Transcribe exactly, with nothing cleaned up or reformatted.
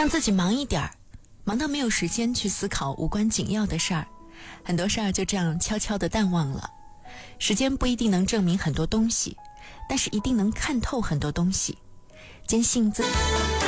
让自己忙一点儿，忙到没有时间去思考无关紧要的事儿，很多事儿就这样悄悄地淡忘了。时间不一定能证明很多东西，但是一定能看透很多东西。坚信自己